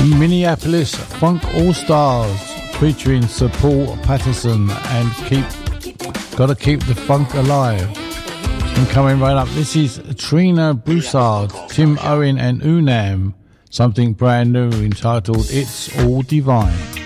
Minneapolis Funk All Stars featuring Sir Paul Patterson and Gotta Keep the Funk Alive. And coming right up, this is Trina Broussard, Tim Owen and Unam, something brand new entitled It's All Divine.